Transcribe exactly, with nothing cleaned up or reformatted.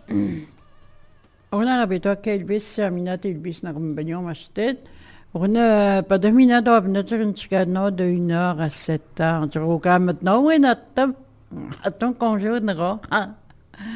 Ona rabito kelbis minat ilbis na compagnon mastet. On a pas de minute of natural chicano de une heure à sept heures. Je regarde maintenant où est notre attends quand je ne